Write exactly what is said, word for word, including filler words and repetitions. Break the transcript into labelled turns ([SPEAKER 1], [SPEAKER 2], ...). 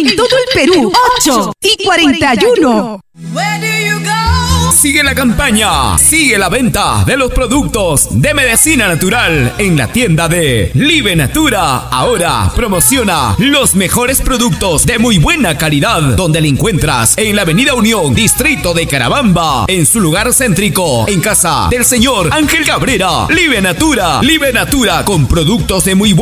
[SPEAKER 1] En todo el Perú, ocho y cuarenta y uno.
[SPEAKER 2] Sigue la campaña, sigue la venta de los productos de medicina natural en la tienda de Live Natura. Ahora promociona los mejores productos de muy buena calidad, donde le encuentras en la Avenida Unión, distrito de Carabamba, en su lugar céntrico, en casa del señor Ángel Cabrera. Live Natura, Live Natura con productos de muy buena